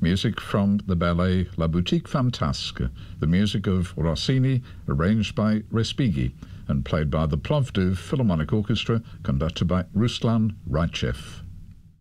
Music from the ballet La Boutique Fantasque, the music of Rossini, arranged by Respighi, and played by the Plovdiv Philharmonic Orchestra, conducted by Ruslan Raichev.